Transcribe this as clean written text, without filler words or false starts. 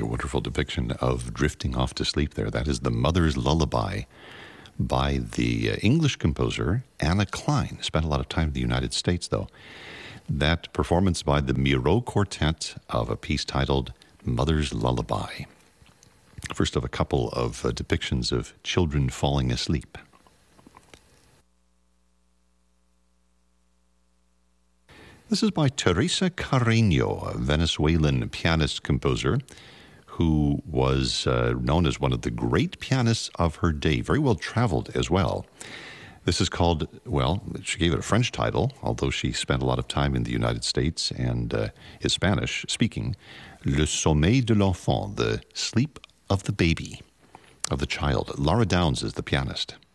a wonderful depiction of drifting off to sleep there. That is The Mother's Lullaby by the English composer Anna Klein. Spent a lot of time in the United States, though. That performance by the Miro Quartet of a piece titled Mother's Lullaby. First of a couple of depictions of children falling asleep. This is by Teresa Carreño, a Venezuelan pianist-composer who was known as one of the great pianists of her day, very well traveled as well. This is called, well, she gave it a French title, although she spent a lot of time in the United States and is Spanish-speaking, Le Sommeil de l'Enfant, the sleep of the baby, of the child. Laura Downs is the pianist.